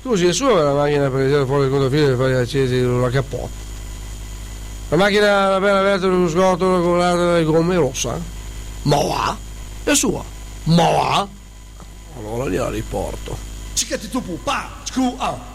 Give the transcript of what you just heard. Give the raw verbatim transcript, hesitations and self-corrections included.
Scusi, è sua la macchina per tirare fuori il controfilo e fare accesi la cappotto? La macchina la bella aperta sullo scotolo con l'altra delle gomme rossa? Ma va? È sua? Ma va? Allora gliela riporto. Cichetti tu pu, pa, scu, ah.